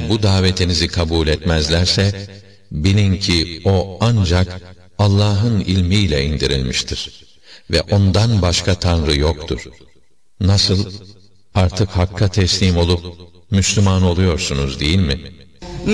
eğer bu davetinizi kabul etmezlerse, bilin ki o ancak Allah'ın ilmiyle indirilmiştir ve ondan başka Tanrı yoktur. Nasıl? Artık Hakk'a teslim olup Müslüman oluyorsunuz değil mi?